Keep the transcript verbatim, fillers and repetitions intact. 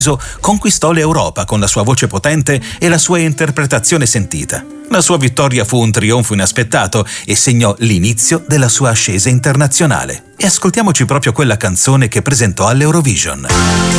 conquistò l'Europa con la sua voce potente e la sua interpretazione sentita. La sua vittoria fu un trionfo inaspettato e segnò l'inizio della sua ascesa internazionale. E ascoltiamoci proprio quella canzone che presentò all'Eurovision.